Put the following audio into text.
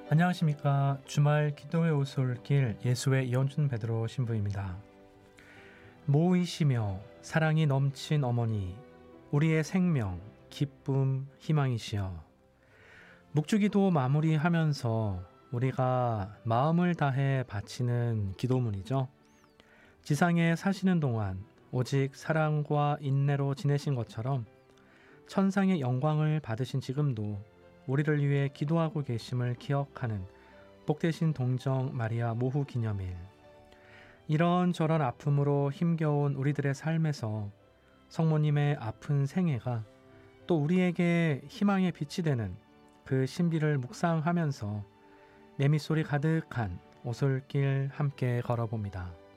안녕하십니까. 주말 기도회 오솔길 예수의 이원준 베드로 신부입니다. 모이시며 사랑이 넘친 어머니, 우리의 생명, 기쁨, 희망이시여. 묵주기도 마무리하면서 우리가 마음을 다해 바치는 기도문이죠. 지상에 사시는 동안 오직 사랑과 인내로 지내신 것처럼 천상의 영광을 받으신 지금도 우리를 위해 기도하고 계심을 기억하는 복되신 동정 마리아 모후 기념일. 이런저런 아픔으로 힘겨운 우리들의 삶에서 성모님의 아픈 생애가 또 우리에게 희망의 빛이 되는 그 신비를 묵상하면서 매미소리 가득한 오솔길 함께 걸어봅니다.